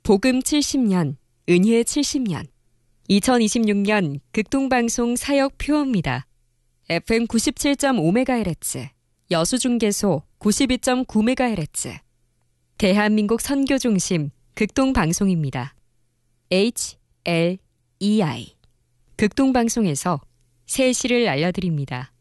복음 70년, 은혜 70년. 2026년 극동방송 사역 표어입니다. FM 97.5MHz, 여수중계소 92.9MHz. 대한민국 선교중심 극동방송입니다. HLEI. 극동방송에서 새 시를 알려드립니다.